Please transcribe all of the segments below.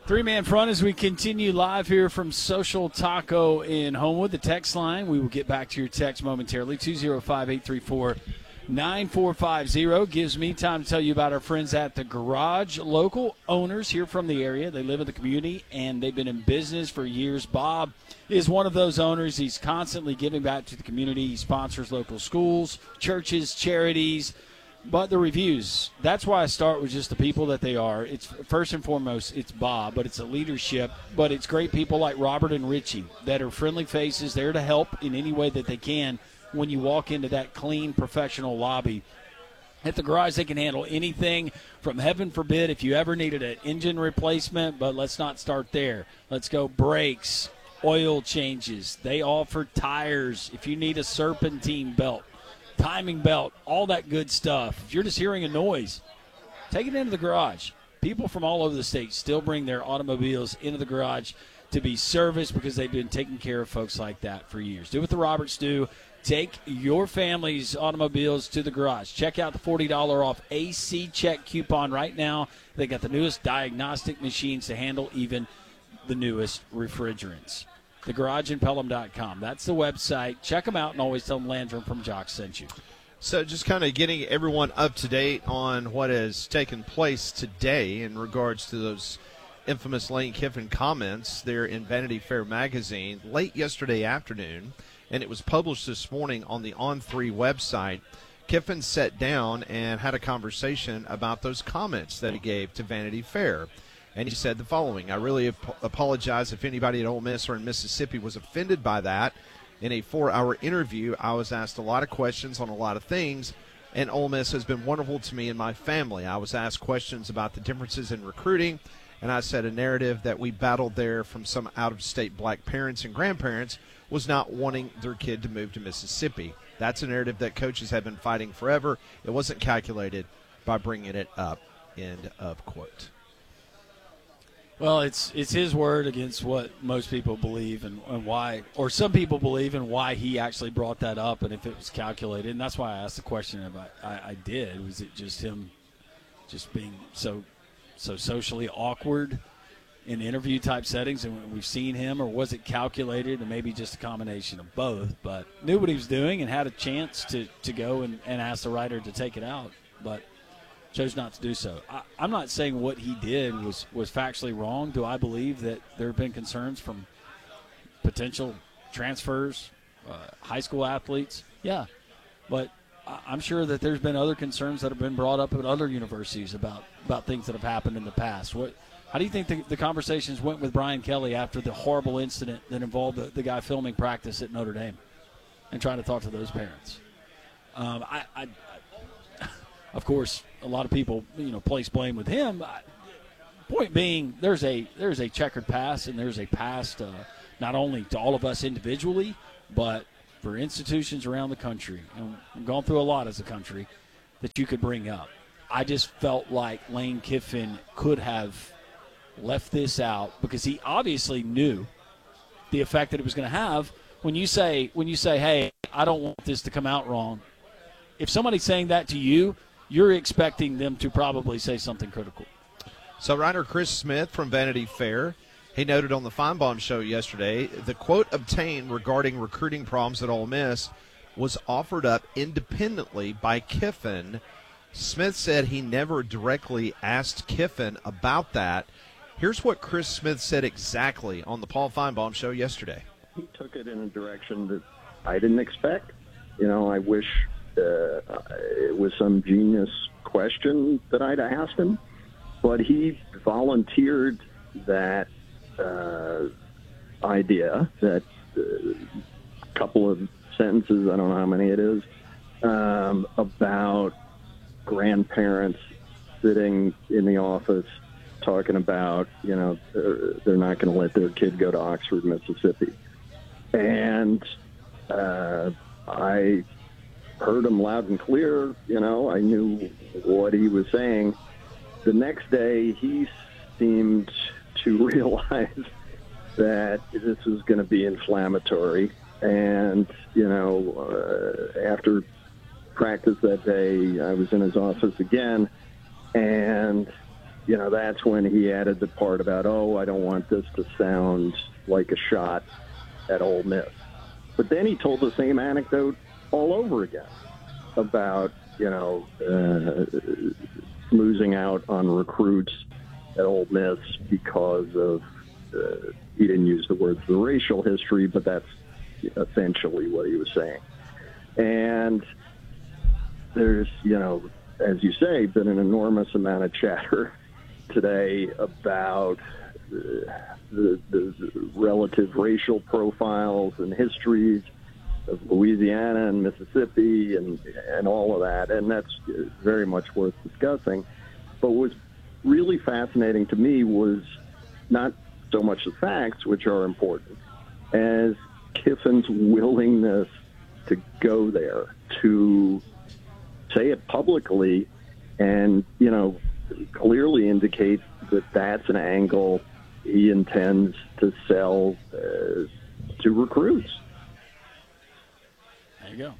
Three-man front as we continue live here from Social Taco in Homewood. The text line, we will get back to your text momentarily. 205-834-9450 gives me time to tell you about our friends at The Garage. Local owners here from the area. They live in the community, and they've been in business for years. Bob is one of those owners. He's constantly giving back to the community. He sponsors local schools, churches, charities. But the reviews, that's why I start with just the people that they are. It's first and foremost, it's Bob, but it's a leadership. But it's great people like Robert and Richie that are friendly faces, there to help in any way that they can when you walk into that clean, professional lobby. At The Garage, they can handle anything from, heaven forbid, if you ever needed an engine replacement, but let's not start there. Let's go brakes, oil changes. They offer tires. If you need a serpentine belt, timing belt, all that good stuff. If you're just hearing a noise, take it into The Garage. People from all over the state still bring their automobiles into The Garage to be serviced because they've been taking care of folks like that for years. Do what the Roberts do. Take your family's automobiles to The Garage. Check out the $40 off AC check coupon right now. They got the newest diagnostic machines to handle even the newest refrigerants. TheGarageInPelham.com. That's the website. Check them out and always tell them Landrum from Jock sent you. So just kind of getting everyone up to date on what has taken place today in regards to those infamous Lane Kiffin comments there in Vanity Fair magazine late yesterday afternoon, and it was published this morning on the On3 website. Kiffin sat down and had a conversation about those comments that he gave to Vanity Fair. And he said the following: I really apologize if anybody at Ole Miss or in Mississippi was offended by that. In a 4-hour interview, I was asked a lot of questions on a lot of things, and Ole Miss has been wonderful to me and my family. I was asked questions about the differences in recruiting, and I said a narrative that we battled there from some out-of-state black parents and grandparents was not wanting their kid to move to Mississippi. That's a narrative that coaches have been fighting forever. It wasn't calculated by bringing it up, end of quote. Well, it's his word against what most people believe and why, or some people believe, and why he actually brought that up and if it was calculated. And that's why I asked the question about I did. Was it just him just being so socially awkward in interview-type settings and we've seen him, or was it calculated and maybe just a combination of both? But knew what he was doing and had a chance to go and ask the writer to take it out, but chose not to do so. I'm not saying what he did was factually wrong. Do I believe that there have been concerns from potential transfers, high school athletes? Yeah. But I'm sure that there's been other concerns that have been brought up at other universities about things that have happened in the past. How do you think the conversations went with Brian Kelly after the horrible incident that involved the guy filming practice at Notre Dame and trying to talk to those parents? Of course, a lot of people, place blame with him. Point being, there's a checkered past, and there's a past not only to all of us individually, but for institutions around the country. And we've gone through a lot as a country that you could bring up. I just felt like Lane Kiffin could have left this out because he obviously knew the effect that it was going to have. When you say, hey, I don't want this to come out wrong, if somebody's saying that to you, you're expecting them to probably say something critical. So writer Chris Smith from Vanity Fair, he noted on the Feinbaum show yesterday, the quote obtained regarding recruiting problems at Ole Miss was offered up independently by Kiffin. Smith said he never directly asked Kiffin about that. Here's what Chris Smith said exactly on the Paul Feinbaum show yesterday. He took it in a direction that I didn't expect. I wish it was some genius question that I'd asked him, but he volunteered that idea, that couple of sentences, I don't know how many it is, about grandparents sitting in the office talking about, they're not going to let their kid go to Oxford, Mississippi. And I heard him loud and clear. I knew what he was saying. The next day, he seemed to realize that this was going to be inflammatory. And, after practice that day, I was in his office again, and that's when he added the part about, I don't want this to sound like a shot at Ole Miss. But then he told the same anecdote all over again about, losing out on recruits at Ole Miss because of, he didn't use the words the racial history, but that's essentially what he was saying. And there's, as you say, been an enormous amount of chatter today about the relative racial profiles and histories of Louisiana and Mississippi and all of that, and that's very much worth discussing. But what was really fascinating to me was not so much the facts, which are important, as Kiffin's willingness to go there, to say it publicly, and, clearly indicate that that's an angle he intends to sell to recruits. There you go.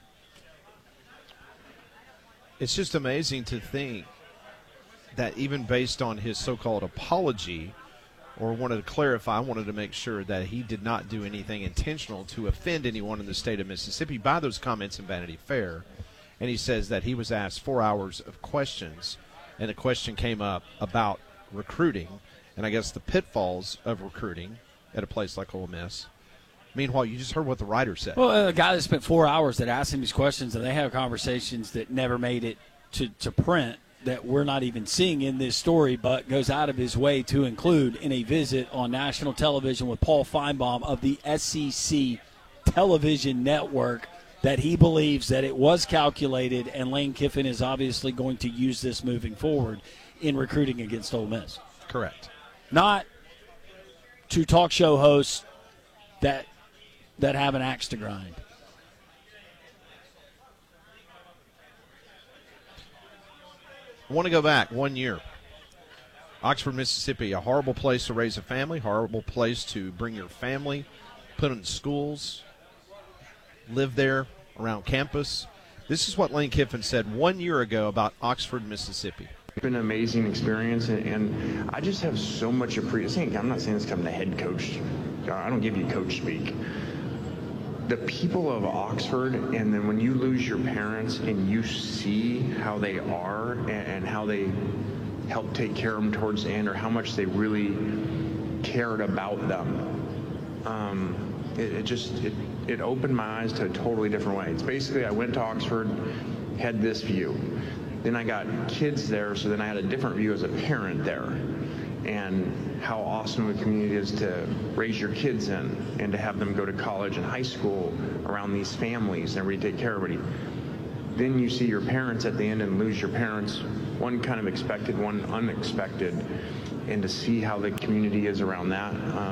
It's just amazing to think that even based on his so-called apology, or wanted to clarify, wanted to make sure that he did not do anything intentional to offend anyone in the state of Mississippi by those comments in Vanity Fair. And he says that he was asked 4 hours of questions, and a question came up about recruiting, and I guess the pitfalls of recruiting at a place like Ole Miss. Meanwhile, you just heard what the writer said. Well, a guy that spent 4 hours that asked him these questions, and they have conversations that never made it to print, that we're not even seeing in this story, but goes out of his way to include in a visit on national television with Paul Feinbaum of the SEC television network, that he believes that it was calculated, and Lane Kiffin is obviously going to use this moving forward in recruiting against Ole Miss. Correct. Not to talk show hosts that have an axe to grind. I want to go back 1 year. Oxford, Mississippi, a horrible place to raise a family, horrible place to bring your family, put in schools, live there around campus. This is what Lane Kiffin said 1 year ago about Oxford, Mississippi. It's been an amazing experience, and I just have so much appreciation. I'm not saying this coming to head coach. I don't give you coach speak. The people of Oxford, and then when you lose your parents and you see how they are and how they help take care of them towards the end, or how much they really cared about them, it opened my eyes to a totally different way. It's basically, I went to Oxford, had this view. Then I got kids there, so then I had a different view as a parent there, and how awesome the community is to raise your kids in and to have them go to college and high school around these families and everybody take care of everybody. Then you see your parents at the end and lose your parents, one kind of expected, one unexpected, and to see how the community is around that,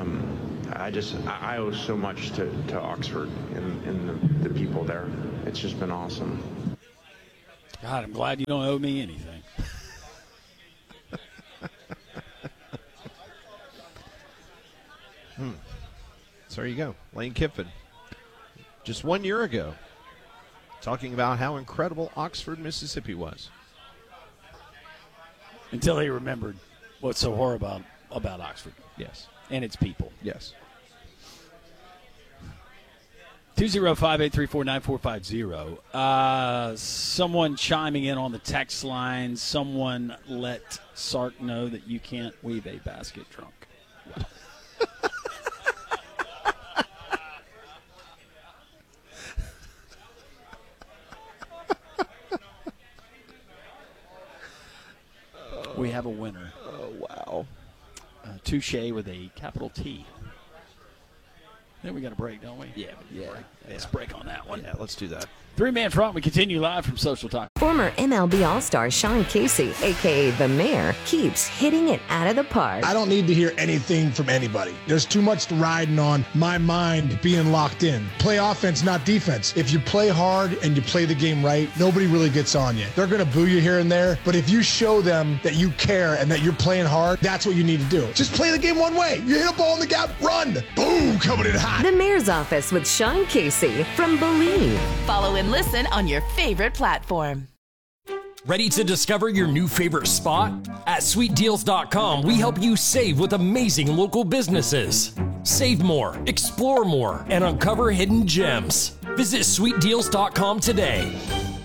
I owe so much to Oxford and the people there. It's just been awesome. God, I'm glad you don't owe me anything. So there you go. Lane Kiffin, just 1 year ago, talking about how incredible Oxford, Mississippi was. Until he remembered what's so horrible about Oxford. Yes. And its people. Yes. 205-834-9450. Someone chiming in on the text line. Someone let Sark know that you can't weave a basket trunk. We have a winner. Oh, wow. Touche with a capital T. Then we got a break, don't we? Yeah. Let's break on that one. Yeah, let's do that. Three-man front. We continue live from Social Talk. Former MLB All-Star Sean Casey, a.k.a. The Mayor, keeps hitting it out of the park. I don't need to hear anything from anybody. There's too much riding on my mind being locked in. Play offense, not defense. If you play hard and you play the game right, nobody really gets on you. They're going to boo you here and there, but if you show them that you care and that you're playing hard, that's what you need to do. Just play the game one way. You hit a ball in the gap, run. Boom, coming in hot. The Mayor's Office with Sean Casey from Believe. Follow and listen on your favorite platform. Ready to discover your new favorite spot? At sweetdeals.com, we help you save with amazing local businesses. Save more, explore more, and uncover hidden gems. Visit sweetdeals.com today.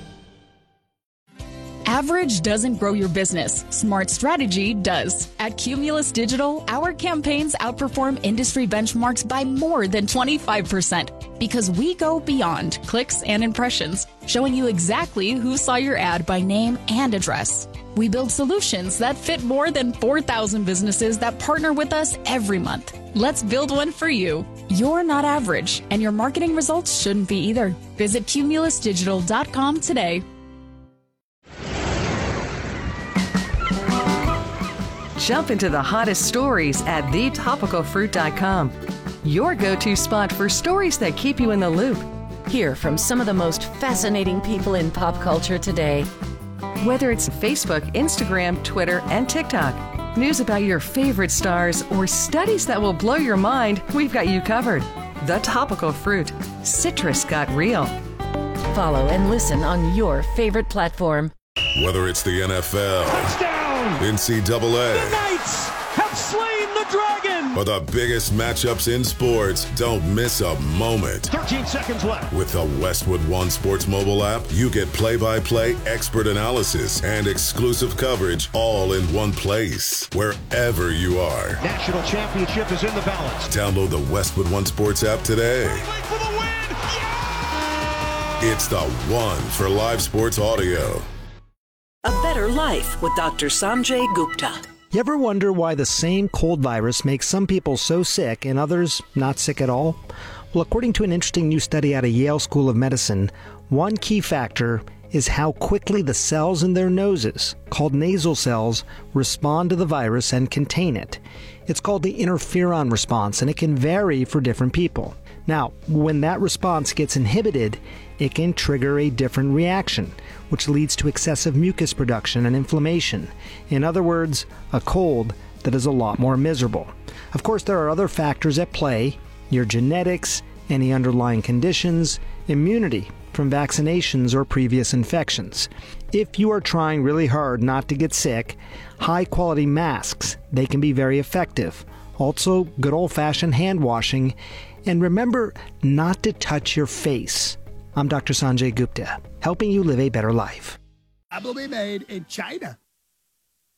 Average doesn't grow your business. Smart strategy does. At Cumulus Digital, our campaigns outperform industry benchmarks by more than 25% because we go beyond clicks and impressions, showing you exactly who saw your ad by name and address. We build solutions that fit more than 4,000 businesses that partner with us every month. Let's build one for you. You're not average, and your marketing results shouldn't be either. Visit cumulusdigital.com today. Jump into the hottest stories at thetopicalfruit.com. Your go-to spot for stories that keep you in the loop. Hear from some of the most fascinating people in pop culture today. Whether it's Facebook, Instagram, Twitter, and TikTok, news about your favorite stars, or studies that will blow your mind, we've got you covered. The Topical Fruit. Citrus got real. Follow and listen on your favorite platform. Whether it's the NFL, touchdown, NCAA, the Knights have slain the dragon, or the biggest matchups in sports, don't miss a moment. 13 seconds left. With the Westwood One Sports mobile app, you get play-by-play, expert analysis, and exclusive coverage all in one place, wherever you are. National championship is in the balance. Download the Westwood One Sports app today. For the win. Yeah! It's the one for live sports audio. A Better Life with Dr. Sanjay Gupta. You ever wonder why the same cold virus makes some people so sick and others not sick at all? Well, according to an interesting new study out of Yale School of Medicine, one key factor is how quickly the cells in their noses, called nasal cells, respond to the virus and contain it. It's called the interferon response, and it can vary for different people. Now, when that response gets inhibited, it can trigger a different reaction, which leads to excessive mucus production and inflammation. In other words, a cold that is a lot more miserable. Of course, there are other factors at play: your genetics, any underlying conditions, immunity from vaccinations or previous infections. If you are trying really hard not to get sick, high-quality masks, they can be very effective. Also, good old-fashioned hand washing. And remember not to touch your face. I'm Dr. Sanjay Gupta, helping you live a better life. Probably made in China.